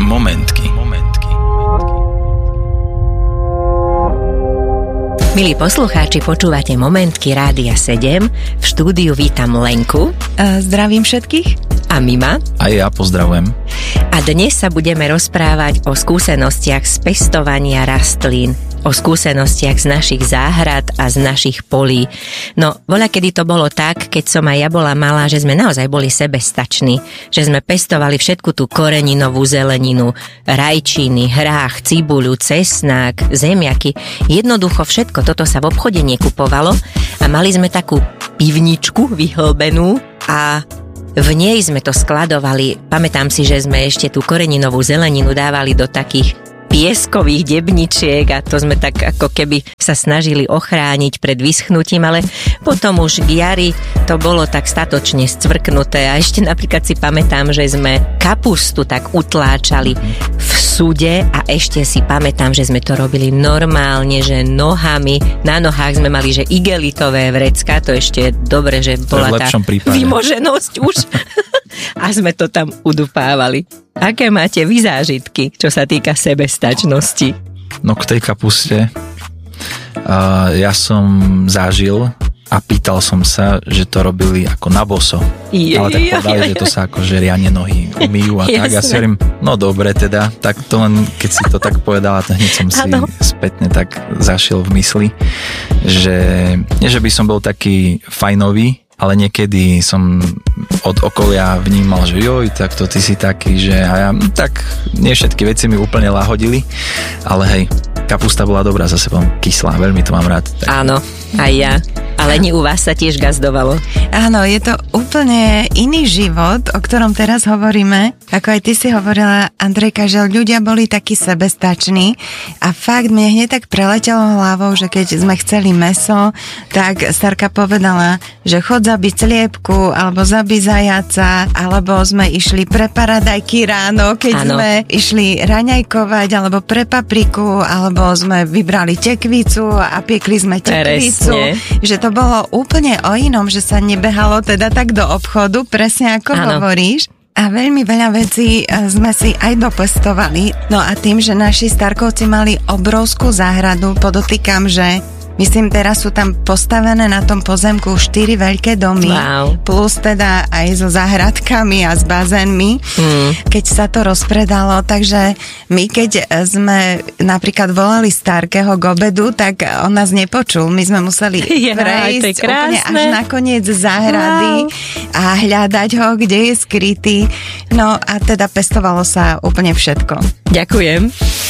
Momentky. Milí poslucháči, počúvate Momentky Rádia 7. V štúdiu vítam Lenku. Zdravím všetkých. A Mima. A ja pozdravujem. A dnes sa budeme rozprávať o skúsenostiach z pestovania rastlín, o skúsenostiach z našich záhrad a z našich polí. No, voľakedy to bolo tak, keď som aj ja bola malá, že sme naozaj boli sebestační, že sme pestovali všetku tú koreninovú zeleninu, rajčiny, hrách, cibuľu, cesnák, zemiaky. Jednoducho všetko toto sa v obchode nekupovalo a mali sme takú pivničku vyhlbenú a v nej sme to skladovali. Pamätám si, že sme ešte tú koreninovú zeleninu dávali do takých pieskových debničiek a to sme tak ako keby sa snažili ochrániť pred vyschnutím, ale potom už k jari to bolo tak statočne scvrknuté a ešte napríklad si pamätám, že sme kapustu tak utláčali v súde a ešte si pamätám, že sme to robili normálne, že nohami, na nohách sme mali, že igelitové vrecká, to ešte dobre, že bola tá vymoženosť už a sme to tam udupávali. Aké máte vy zážitky, čo sa týka sebestačnosti? No k tej kapuste ja som zažil a pýtal som sa, že to robili ako na boso. Ale tak povedali, že to sa ako že riadne nohy umýjú a tak. Ja si hovorím, no dobre teda, tak to len, keď si to tak povedala, to hneď som si spätne tak zašiel v mysli, že nie, že by som bol taký fajnový, ale niekedy som od okolia vnímal, že joj, tak to ty si taký, že a ja, tak nie všetky veci mi úplne lahodili, ale hej, kapusta bola dobrá za sebou, kyslá, veľmi to mám rád. Tak. Áno, aj ja. Ale nie u vás sa tiež gazdovalo. Áno, je to úplne iný život, o ktorom teraz hovoríme. Ako aj ty si hovorila, Andrejka, že ľudia boli takí sebestační a fakt mne hneď tak preletelo hlavou, že keď sme chceli mäso, tak starka povedala, že chod zabiť sliepku, alebo zabiť zajaca, alebo sme išli pre paradajky ráno, keď sme išli raňajkovať, alebo pre papriku, alebo sme vybrali tekvicu a piekli sme tekvicu. Že to bolo úplne o inom, že sa nebehalo teda tak do obchodu, presne ako hovoríš. A veľmi veľa vecí sme si aj dopestovali. No a tým, že naši starkovci mali obrovskú záhradu, podotýkam, že myslím, teraz sú tam postavené na tom pozemku 4 veľké domy, plus teda aj so záhradkami a s bazénmi, keď sa to rozpredalo. Takže my, keď sme napríklad volali starkého k obedu, tak on nás nepočul. My sme museli prejsť úplne až na koniec záhrady a hľadať ho, kde je skrytý. No a teda pestovalo sa úplne všetko. Ďakujem.